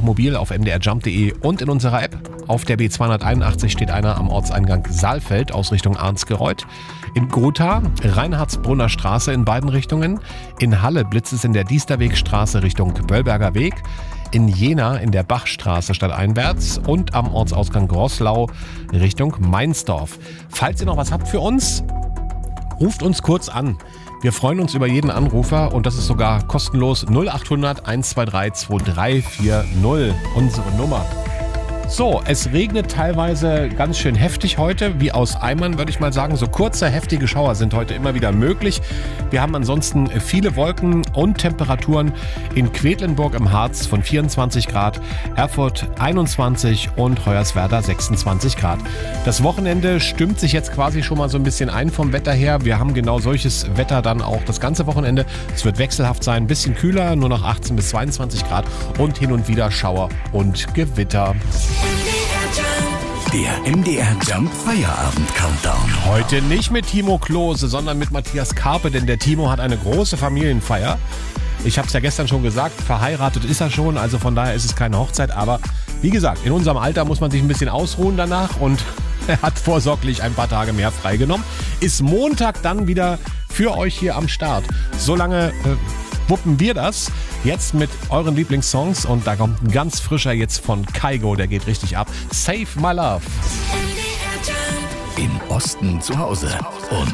auch mobil auf mdrjump.de und in unserer App. Auf der B281 steht einer am Ortseingang Saalfeld aus Richtung Arnsgereuth. In Gotha, Reinhardsbrunner Straße in beiden Richtungen. In Halle blitzt es in der Diesterwegstraße Richtung Böllberger Weg. In Jena in der Bachstraße stadteinwärts und am Ortsausgang Groslau Richtung Mainsdorf. Falls ihr noch was habt für uns, ruft uns kurz an. Wir freuen uns über jeden Anrufer und das ist sogar kostenlos. 0800 123 2340, unsere Nummer. So, es regnet teilweise ganz schön heftig heute, wie aus Eimern, würde ich mal sagen. So kurze, heftige Schauer sind heute immer wieder möglich. Wir haben ansonsten viele Wolken und Temperaturen in Quedlinburg im Harz von 24 Grad, Erfurt 21 und Hoyerswerda 26 Grad. Das Wochenende stimmt sich jetzt quasi schon mal so ein bisschen ein vom Wetter her. Wir haben genau solches Wetter dann auch das ganze Wochenende. Es wird wechselhaft sein, ein bisschen kühler, nur noch 18 bis 22 Grad und hin und wieder Schauer und Gewitter. Der MDR Jump Feierabend Countdown. Heute nicht mit Timo Klose, sondern mit Matthias Karpe, denn der Timo hat eine große Familienfeier. Ich habe es ja gestern schon gesagt, verheiratet ist er schon, also von daher ist es keine Hochzeit. Aber wie gesagt, in unserem Alter muss man sich ein bisschen ausruhen danach und er hat vorsorglich ein paar Tage mehr freigenommen. Ist Montag dann wieder für euch hier am Start. Solange wuppen wir das jetzt mit euren Lieblingssongs und da kommt ein ganz frischer jetzt von Kygo, der geht richtig ab. Save My Love. Im Osten zu Hause und